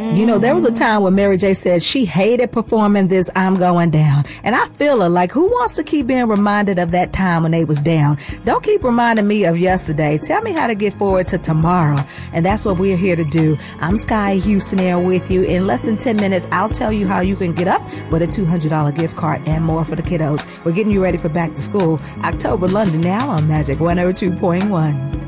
You know, there was a time when Mary J said she hated performing this I'm Going Down. And I feel her, like, who wants to keep being reminded of that time when they was down? Don't keep reminding me of yesterday. Tell me how to get forward to tomorrow. And that's what we're here to do. I'm Sky Houston with you. In less than 10 minutes, I'll tell you how you can get up with a $200 gift card and more for the kiddos. We're getting you ready for back to school. October London now on Magic 102.1.